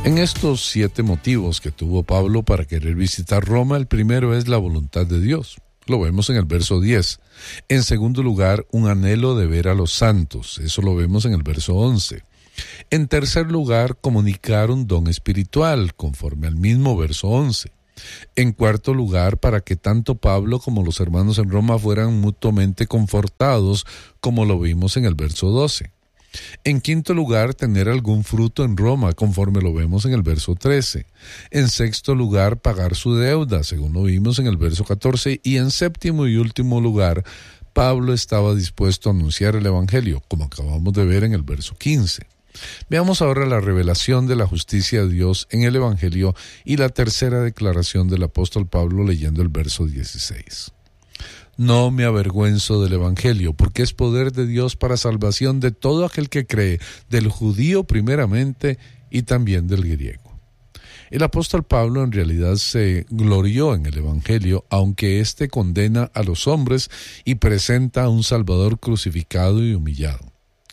En estos 7 motivos que tuvo Pablo para querer visitar Roma, el primero es la voluntad de Dios. Lo vemos en el verso 10. En segundo lugar, un anhelo de ver a los santos. Eso lo vemos en el verso 11. En tercer lugar, comunicar un don espiritual, conforme al mismo verso 11. En cuarto lugar, para que tanto Pablo como los hermanos en Roma fueran mutuamente confortados, como lo vimos en el verso 12. En quinto lugar, tener algún fruto en Roma, conforme lo vemos en el verso 13. En sexto lugar, pagar su deuda, según lo vimos en el verso 14. Y en séptimo y último lugar, Pablo estaba dispuesto a anunciar el Evangelio, como acabamos de ver en el verso 15. Veamos ahora la revelación de la justicia de Dios en el Evangelio y la tercera declaración del apóstol Pablo leyendo el verso 16. No me avergüenzo del Evangelio, porque es poder de Dios para salvación de todo aquel que cree, del judío primeramente y también del griego. El apóstol Pablo en realidad se glorió en el Evangelio, aunque éste condena a los hombres y presenta a un Salvador crucificado y humillado.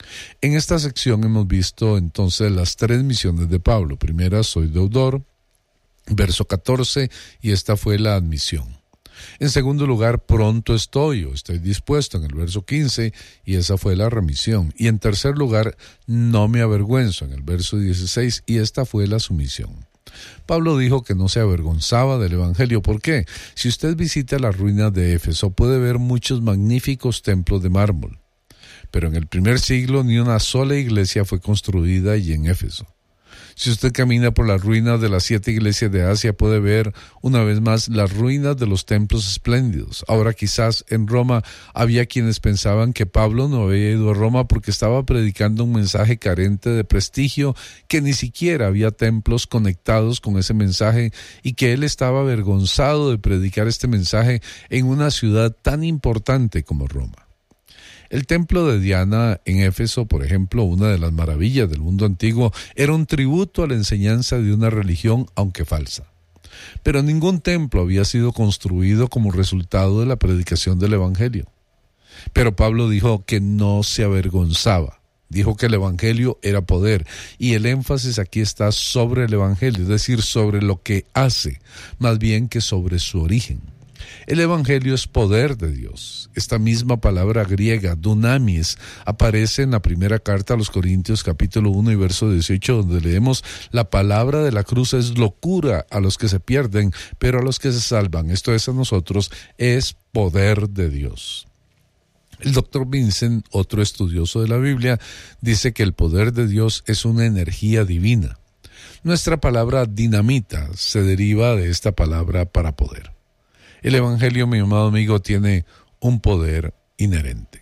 En esta sección hemos visto entonces las 3 misiones de Pablo. Primera, soy deudor, verso 14, y esta fue la admisión. En segundo lugar, pronto estoy o estoy dispuesto en el verso 15 y esa fue la remisión. Y en tercer lugar, no me avergüenzo en el verso 16 y esta fue la sumisión. Pablo dijo que no se avergonzaba del Evangelio. ¿Por qué? Si usted visita las ruinas de Éfeso puede ver muchos magníficos templos de mármol. Pero en el primer siglo ni una sola iglesia fue construida allí en Éfeso. Si usted camina por las ruinas de las 7 iglesias de Asia, puede ver una vez más las ruinas de los templos espléndidos. Ahora quizás en Roma había quienes pensaban que Pablo no había ido a Roma porque estaba predicando un mensaje carente de prestigio, que ni siquiera había templos conectados con ese mensaje y que él estaba avergonzado de predicar este mensaje en una ciudad tan importante como Roma. El templo de Diana en Éfeso, por ejemplo, una de las maravillas del mundo antiguo, era un tributo a la enseñanza de una religión, aunque falsa. Pero ningún templo había sido construido como resultado de la predicación del Evangelio. Pero Pablo dijo que no se avergonzaba. Dijo que el Evangelio era poder, y el énfasis aquí está sobre el Evangelio, es decir, sobre lo que hace, más bien que sobre su origen. El Evangelio es poder de Dios. Esta misma palabra griega, dunamis, aparece en la primera carta a los Corintios, capítulo 1 y verso 18, donde leemos: la palabra de la cruz es locura a los que se pierden, pero a los que se salvan, esto es a nosotros, es poder de Dios. El Dr. Vincent, otro estudioso de la Biblia, dice que el poder de Dios es una energía divina. Nuestra palabra dinamita se deriva de esta palabra para poder. El Evangelio, mi amado amigo, tiene un poder inherente.